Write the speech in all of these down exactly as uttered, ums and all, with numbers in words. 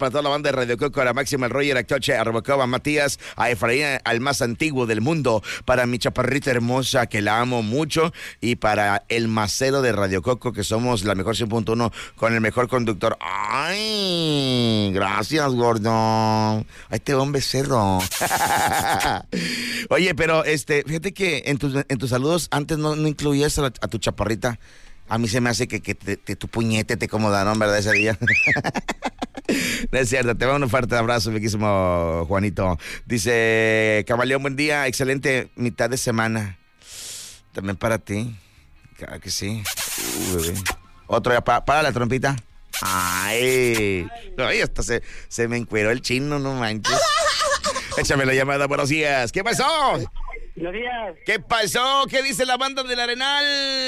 para toda la banda de Radio Coco, a la Máxima, el Roger, a Coche, a Robocop, a Matías, a Efraín, al más antiguo del mundo, para mi chaparrita hermosa, que la amo mucho, y para el macero de Radio Coco, que somos la mejor cien punto uno con el mejor conductor. ¡Ay! Gracias, gordo. Ahí te va un becerro. Oye, pero este, fíjate que en tus, en tus saludos antes no, no incluías a, a tu chaparrita. A mí se me hace que, que, te, que tu puñete te acomodaron, ¿verdad? Ese día. No es cierto, te mando un fuerte abrazo, riquísimo Juanito. Dice, Camaleón, buen día, excelente mitad de semana. También para ti. Claro que sí. Uh, bebé. Otro ya, pa, para la trompita. Ay, ay, hasta se, se me encueró el chino, no manches. Échame la llamada, buenos días. ¿Qué pasó? Buenos días. ¿Qué pasó? ¿Qué dice la banda del Arenal?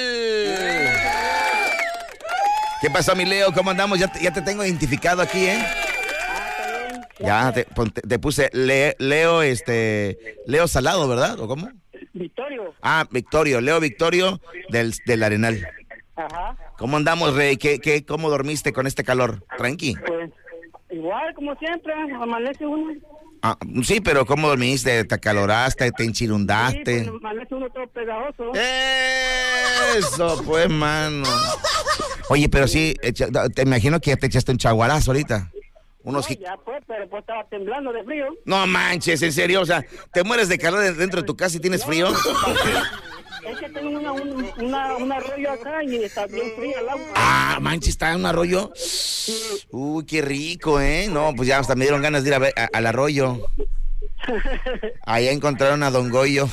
¿Qué pasó, mi Leo? ¿Cómo andamos? Ya te, ya te tengo identificado aquí, ¿eh? Ya te, te, te puse Le, Leo, este, Leo Salado, ¿verdad? ¿O cómo? Victorio. Ah, Victorio, Leo Victorio del, del Arenal. Ajá. ¿Cómo andamos, Rey? ¿Qué, qué, ¿Cómo dormiste con este calor? ¿Tranqui? Pues, igual, como siempre, amanece uno. Ah, sí, pero ¿cómo dormiste? ¿Te acaloraste? ¿Te enchirundaste? Sí, pues, amanece uno todo pegajoso. Eso, pues, mano. Oye, pero sí, echa, te imagino que ya te echaste un chaguarazo ahorita. Unos... No, ya pues, pero pues estaba temblando de frío. No manches, en serio, o sea, te mueres de calor dentro de tu casa y tienes no, frío. Es que tengo una, un, una, un arroyo acá y está bien fría el agua. Ah, manches, está en un arroyo. Uy, qué rico, ¿eh? No, pues ya hasta me dieron ganas de ir a ver, a, al arroyo. Allá encontraron a Don Goyo.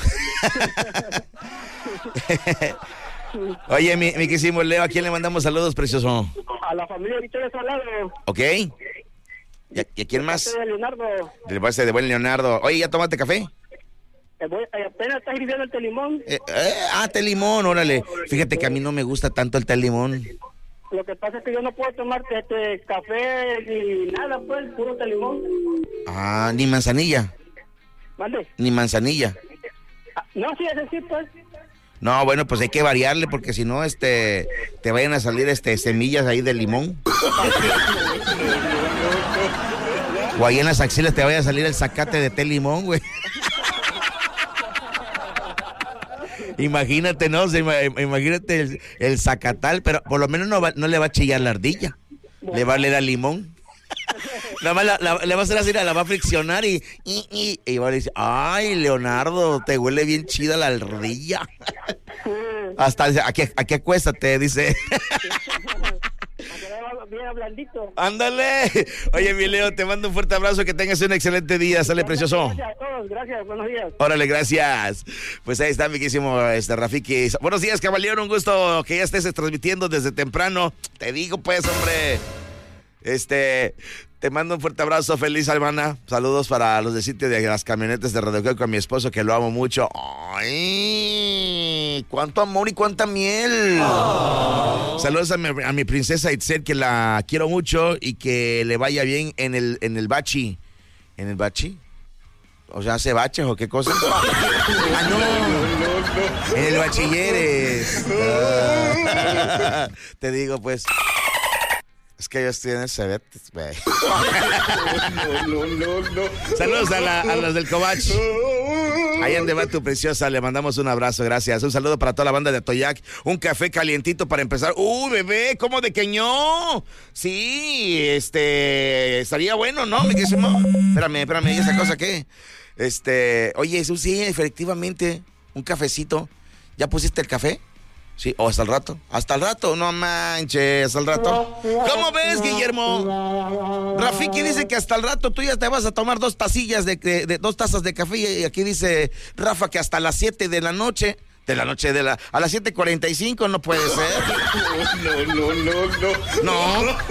Oye, mi, mi quisimo Leo, ¿a quién le mandamos saludos, precioso? A la familia Victoria Salado. Ok. ¿Y a, y a quién más? De Leonardo. Del base de buen Leonardo. Oye, ¿ya tomaste café? Eh, voy, eh, apenas está hirviendo el té limón. Eh, eh, ah, té limón, órale. Fíjate que a mí no me gusta tanto el té limón. Lo que pasa es que yo no puedo tomar este café ni nada, pues, puro té limón. Ah, ni manzanilla. ¿Vale? Ni manzanilla. Ah, no, sí, es decir, pues. No, bueno, pues hay que variarle porque si no, este, te vayan a salir, este, semillas ahí de limón. O ahí en las axilas te vaya a salir el zacate de té limón, güey. Imagínate, ¿no? O sea, imagínate el, el zacatal, pero por lo menos no, va, no le va a chillar la ardilla. Le va a leer al limón. Nada más la, la, le va a hacer así, la va a friccionar y, y, y, y va a decir, ay, Leonardo, te huele bien chida la ardilla. Hasta aquí, aquí acuéstate, dice. Bien blandito. Ándale. Oye, mi Leo, te mando un fuerte abrazo, que tengas un excelente día, sale precioso. Gracias a todos, gracias, buenos días. Órale, gracias. Pues ahí está, mi querísimo este, Rafiki. Buenos días, caballero, un gusto que ya estés transmitiendo desde temprano. Te digo, pues, hombre. Este, te mando un fuerte abrazo, feliz semana. Saludos para los de sitio de las camionetas de Radio Coco, con mi esposo, que lo amo mucho. ¡Ay! ¡Cuánto amor y cuánta miel! Oh. Saludos a mi, a mi princesa Itzel, que la quiero mucho y que le vaya bien en el, en el bachi. ¿En el bachi? O sea, ¿hace baches o qué cosa? ¡Ah, no! En el bachilleres. Ah. Te digo, pues... Es que yo estoy en el Cebetis, güey. No, no, no, no. Saludos a, la, a las del Covach. Ahí ande va tu preciosa, le mandamos un abrazo, gracias. Un saludo para toda la banda de Atoyac. Un café calientito para empezar. ¡Uh, bebé! ¿Cómo de queñó? Sí, este... Estaría bueno, ¿no? ¿Me Espérame, espérame, ¿y esa cosa qué? Este... Oye, eso sí, efectivamente, un cafecito. ¿Ya pusiste el café? Sí, o hasta el rato. Hasta el rato, no manches, hasta el rato. ¿Cómo ves, Guillermo? Rafiki dice que hasta el rato tú ya te vas a tomar dos tacillas de, de, de dos tazas de café, y aquí dice Rafa que hasta las siete de la noche. De la noche de la... A las siete cuarenta y cinco no puede ser. No, no, no, no. No.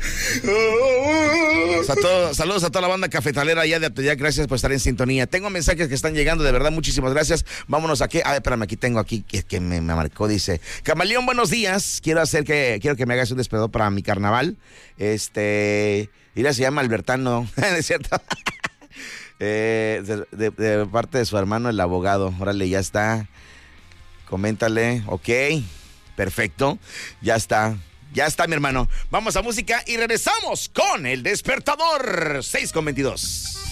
O sea, todo, saludos a toda la banda cafetalera allá de Atoyac. Gracias por estar en sintonía. Tengo mensajes que están llegando, de verdad, muchísimas gracias. Vámonos aquí. A ver, espérame, aquí tengo aquí que, que me, me marcó, dice Camaleón, buenos días. Quiero hacer que... Quiero que me hagas un despedidor para mi carnaval. Este... Mira, se llama Albertano. ¿Es cierto? eh, de, de, de parte de su hermano, el abogado. Órale, ya está. Coméntale, ok, perfecto, ya está, Ya está, mi hermano. Vamos a música y regresamos con El Despertador. seis con veintidós.